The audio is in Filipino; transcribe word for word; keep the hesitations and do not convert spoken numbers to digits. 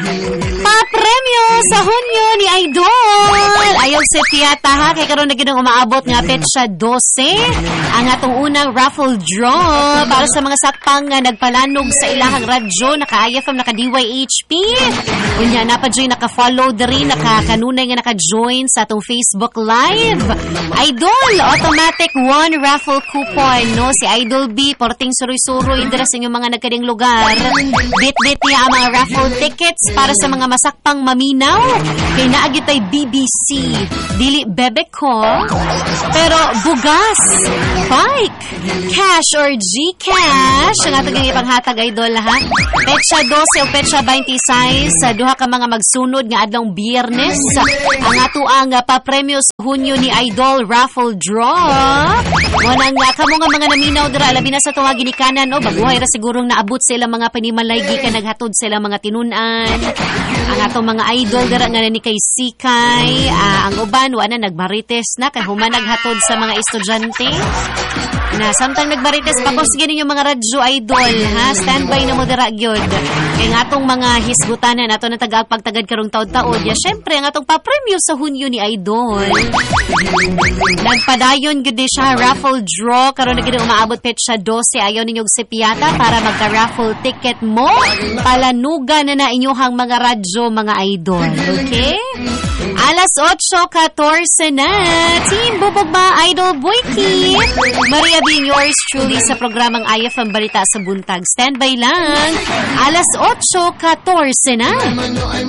Pa-premyo sa Hunyo ni Idol. Ayaw si Piata ha, kay karon na ginang umaabot nga petsa dose ang atong unang raffle draw para sa mga sakpang nga nagpalanog sa ilahang radyo, naka-I F M, naka-D Y H P. Unya na pa join, naka-follow diri, naka-kanunay nga naka-join sa atong Facebook Live. Idol, automatic one raffle coupon, no? Si Idol B, porting suroy-suroy dira sa inyong mga nagkading lugar. Bit-bit niya ang mga raffle tickets para sa mga masakpang maminaw. Kay naagitay B B C, dili bebe ko, pero bugas, bike, cash or Gcash ang atong ipanghatag, Idol, ha? Petsa dose o petsa twenty-six sa duha ka mga magsunod nga adlong Biyernes ang ato ang uh, pa-premyo sa Hunyo ni Idol raffle draw. Wanang nga kamo nga mga naminaw dira, labi na sa tuwa ginikanan, o baguhay ra sigurong naabot sila mga panimalay gikan naghatod sila mga tinunan. Ang atong mga idol dira nga ni kay Sikay, uh, ang uban wa na nagbarites na kay human naghatod sa mga estudyante. Na samtang nagbarites pa boss gini yung mga radyo, Idol, ha, standby na mo dira gyud kay nga atong mga hisgutanan ato na taga pagtagad karong taud-taud ya. Syempre ang atong pa-premyo sa Hunyo ni Idol, nagpadayon gyud siya raffle draw karon na gid umaabot petsa dose. Ayaw ninyo si Piata para magka-raffle ticket mo, palanugan na na inyong mga radyo, mga idol, okay? Alas otso fourteen na. Team Bubog ba, Idol Boyki? Maria being yours truly sa programang I F M Balita sa Buntag. Standby lang. Alas otso fourteen na.